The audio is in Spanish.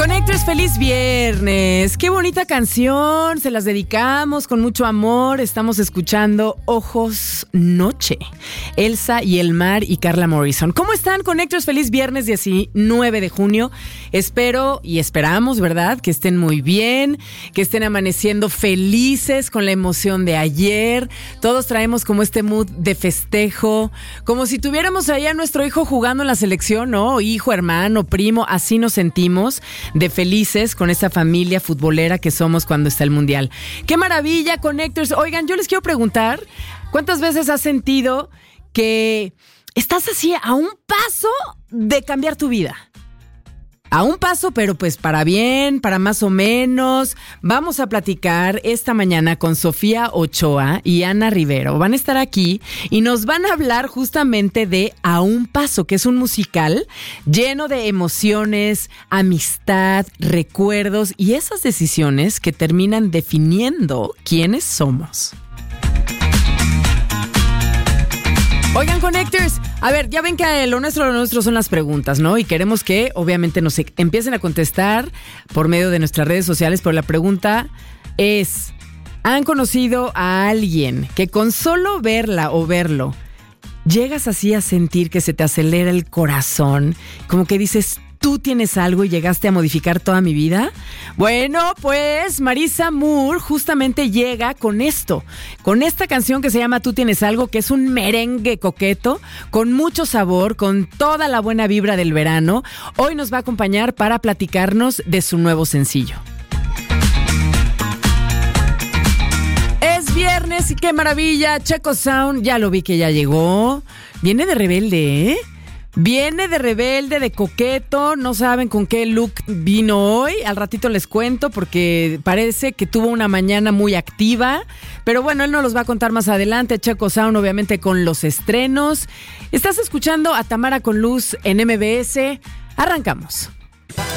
Connectors, feliz viernes. Qué bonita canción, se las dedicamos con mucho amor. Estamos escuchando Ojos Noche, Elsa y el Mar y Carla Morrison. ¿Cómo están, Connectors? Feliz viernes 19 de junio. Espero y esperamos, ¿verdad?, que estén muy bien, que estén amaneciendo felices con la emoción de ayer. Todos traemos como este mood de festejo, como si tuviéramos allá a nuestro hijo jugando en la selección, ¿no? Hijo, hermano, primo, así nos sentimos de felices con esa familia futbolera que somos cuando está el Mundial. ¡Qué maravilla, Connectors! Oigan, yo les quiero preguntar, ¿cuántas veces has sentido que estás así a un paso de cambiar tu vida? A un paso, pero pues para bien, para más o menos. Vamos a platicar esta mañana con Sofía Ochoa y Ana Rivero. Van a estar aquí y nos van a hablar justamente de A un Paso, que es un musical lleno de emociones, amistad, recuerdos y esas decisiones que terminan definiendo quiénes somos. Oigan, Connectors, a ver, ya ven que lo nuestro son las preguntas, ¿no? Y queremos que, obviamente, nos empiecen a contestar por medio de nuestras redes sociales, pero la pregunta es, ¿han conocido a alguien que con solo verla o verlo, llegas así a sentir que se te acelera el corazón? Como que dices, ¿tú tienes algo y llegaste a modificar toda mi vida? Bueno, pues Marisa Moore justamente llega con esto, con esta canción que se llama Tú tienes algo, que es un merengue coqueto, con mucho sabor, con toda la buena vibra del verano. Hoy nos va a acompañar para platicarnos de su nuevo sencillo. Es viernes y qué maravilla, Checo Sound, ya lo vi que ya llegó. Viene de rebelde, ¿eh? Viene de rebelde, de coqueto, no saben con qué look vino hoy, al ratito les cuento porque parece que tuvo una mañana muy activa, pero bueno, él nos los va a contar más adelante. Checo Sound, obviamente, con los estrenos. Estás escuchando a Tamara con Luz en MBS, arrancamos.